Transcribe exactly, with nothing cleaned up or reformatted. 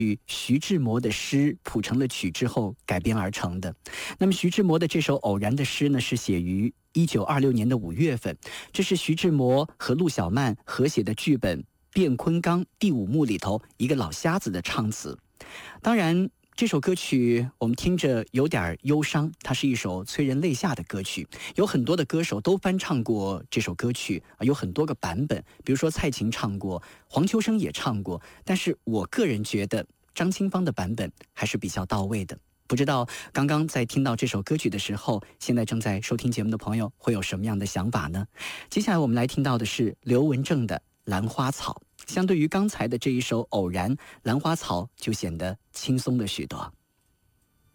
与徐志摩的诗谱成了曲之后改编而成的。那么徐志摩的这首偶然的诗呢，是写于一九二六年的五月份，这是徐志摩和陆小曼合写的剧本《卞昆冈第五幕》里头一个老瞎子的唱词。当然这首歌曲我们听着有点忧伤，它是一首催人泪下的歌曲，有很多的歌手都翻唱过这首歌曲，有很多个版本，比如说蔡琴唱过，黄秋生也唱过，但是我个人觉得张清芳的版本还是比较到位的。不知道刚刚在听到这首歌曲的时候，现在正在收听节目的朋友会有什么样的想法呢？接下来我们来听到的是刘文正的《兰花草》，相对于刚才的这一首《偶然》，《兰花草》就显得轻松了许多。